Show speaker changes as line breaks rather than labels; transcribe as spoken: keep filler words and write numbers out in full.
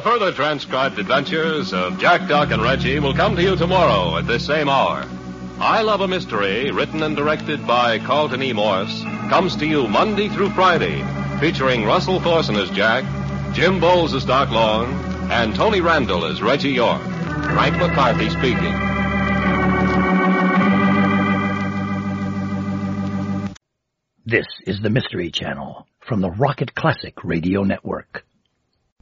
further transcribed adventures of Jack, Doc, and Reggie will come to you tomorrow at this same hour. I Love a Mystery, written and directed by Carlton E. Morse, comes to you Monday through Friday, featuring Russell Thorson as Jack, Jim Bowles as Doc Long, and Tony Randall as Reggie York. Frank McCarthy speaking.
This is the Mystery Channel from the Rocket Classic Radio Network.